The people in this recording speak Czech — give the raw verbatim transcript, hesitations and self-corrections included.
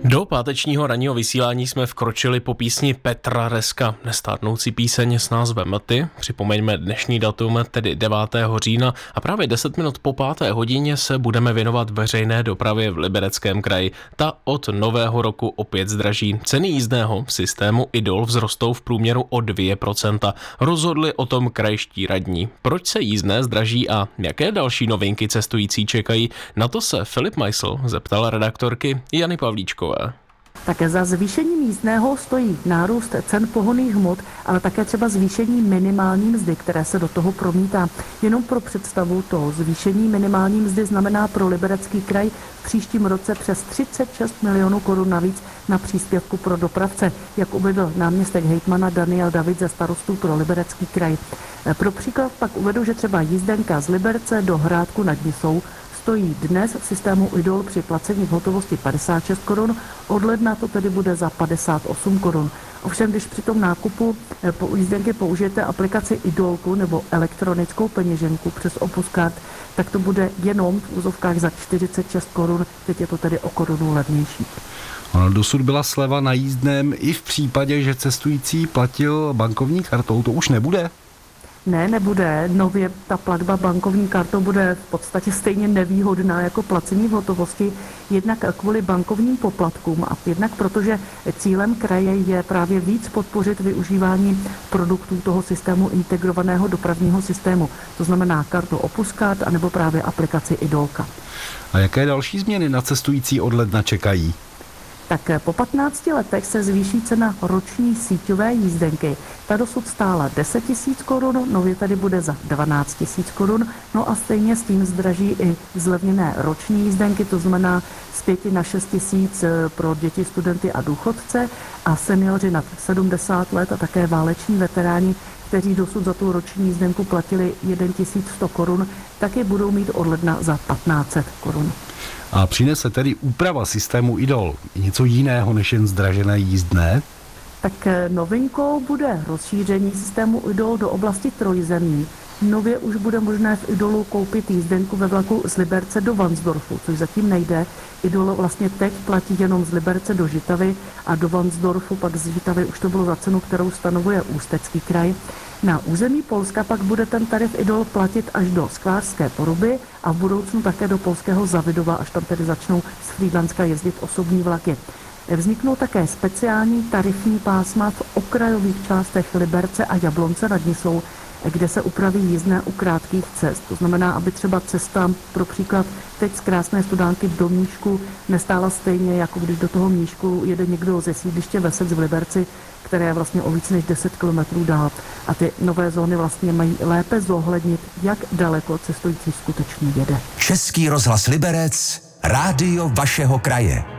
Do pátečního ranního vysílání jsme vkročili po písni Petra Reska, nestárnoucí píseň s názvem Mlty. Připomeňme dnešní datum, tedy devátého října, a právě deset minut po páté hodině se budeme věnovat veřejné dopravě v Libereckém kraji. Ta od nového roku opět zdraží. Ceny jízdného v systému Idol vzrostou v průměru o dvě procenta. Rozhodli o tom krajští radní. Proč se jízdné zdraží a jaké další novinky cestující čekají? Na to se Filip Meisl zeptal redaktorky Jany Pavlíčkové. Také za zvýšením jízdného stojí nárůst cen pohonných hmot, ale také třeba zvýšení minimální mzdy, které se do toho promítá. Jenom pro představu, to zvýšení minimální mzdy znamená pro Liberecký kraj v příštím roce přes třicet šest milionů korun navíc na příspěvku pro dopravce, jak uvedl náměstek hejtmana Daniel David ze Starostů pro Liberecký kraj. Pro příklad pak uvedu, že třeba jízdenka z Liberce do Hrádku nad Nisou stojí dnes v systému Idol při placení v hotovosti padesát šest korun, od ledna to tedy bude za padesát osm korun. Ovšem, když při tom nákupu po jízdenky použijete aplikaci Idolku nebo elektronickou peněženku přes Opus Card, tak to bude jenom v úzovkách za čtyřicet šest korun, teď je to tedy o korunu levnější. Ono dosud byla sleva na jízdném i v případě, že cestující platil bankovní kartou, to už nebude? Ne, nebude. Nově ta platba bankovní kartou bude v podstatě stejně nevýhodná jako placení v hotovosti, jednak kvůli bankovním poplatkům a jednak protože cílem kraje je právě víc podpořit využívání produktů toho systému integrovaného dopravního systému. To znamená kartu Opus Card anebo právě aplikaci Idolka. A jaké další změny na cestující od ledna čekají? Tak po patnácti letech se zvýší cena roční síťové jízdenky. Ta dosud stála deset tisíc korun, nově tady bude za dvanáct tisíc korun, no a stejně s tím zdraží i zlevněné roční jízdenky, to znamená z pěti na šest tisíc pro děti, studenty a důchodce a seniori nad sedmdesát let a také váleční veteráni, kteří dosud za tu roční jízdenku platili tisíc sto korun, taky budou mít od ledna za patnáct set korun. A přinese tedy úprava systému Idol něco jiného než jen zdražené jízdné? Tak novinkou bude rozšíření systému Idol do oblasti trojzemí. Nově už bude možné v Idolu koupit jízdenku ve vlaku z Liberce do Varnsdorfu, což zatím nejde. Idol vlastně teď platí jenom z Liberce do Žitavy a do Varnsdorfu pak z Žitavy už to bylo za cenu, kterou stanovuje Ústecký kraj. Na území Polska pak bude ten tarif Idol platit až do Sklářské Poruby a v budoucnu také do polského Zavidova, až tam tedy začnou z Frýdlantska jezdit osobní vlaky. Vzniknou také speciální tarifní pásma v okrajových částech Liberce a Jablonce nad Nisou, kde se upraví jízdné u krátkých cest. To znamená, aby třeba cesta pro příklad teď z Krásné Studánky do Mníšku nestála stejně, jako když do toho Mníšku jede někdo ze sídliště Vesec v Liberci, které je vlastně o víc než deset kilometrů dál. A ty nové zóny vlastně mají lépe zohlednit, jak daleko cestující skutečně jede. Český rozhlas Liberec, rádio vašeho kraje.